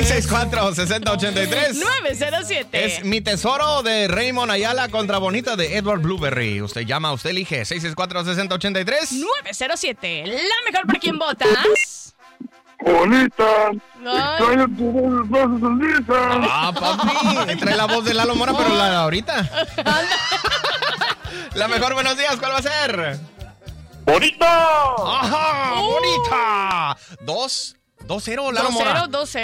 664-6083. 907. Es Mi Tesoro de Raymond Ayala contra Bonita de Edward Blueberry. Usted llama, usted elige 664-6083. 907. La mejor para quien votas. Bonita. Ay. Trae tus besos en lisa. Ah, papi. Trae la voz de Lalo Mora, pero la de ahorita. La mejor, buenos días. ¿Cuál va a ser? Bonita. ¡Ajá! ¡Bonita! 2-0, Lalo Mora. 2-0.